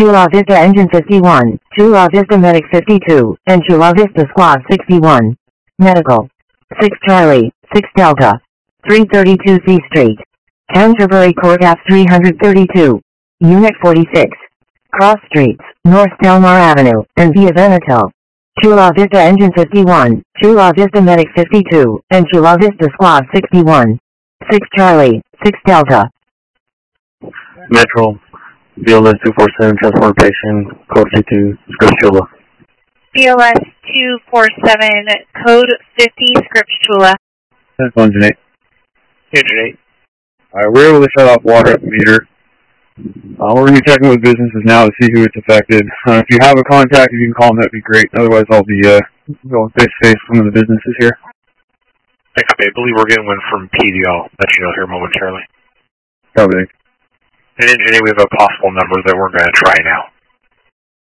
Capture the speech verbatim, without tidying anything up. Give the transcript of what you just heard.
Chula Vista Engine fifty-one, Chula Vista Medic fifty-two, and Chula Vista Squad sixty-one. Medical. six Charlie, six Delta. three thirty-two C Street. Canterbury Courthouse three thirty-two. Unit forty-six. Cross Streets, North Delmar Avenue, and Via Veneto. Chula Vista Engine fifty-one, Chula Vista Medic fifty-two, and Chula Vista Squad sixty-one. six Charlie, six Delta. Metro, B L S two four seven, transportation, code fifty-two, Scripps Chula. B L S two four seven, code fifty, Scripps Chula. That's Engine eight. Engine eight. Alright, we're able to shut off water at the meter. Uh, we're going to be checking with businesses now to see who it's affected. Uh, if you have a contact, if you can call them, that'd be great. Otherwise, I'll be uh, going face-to-face with some of the businesses here. Okay, I believe we're getting one from P D. I'll let you know here momentarily. Copy. And Engine eight, we have a possible number that we're going to try now.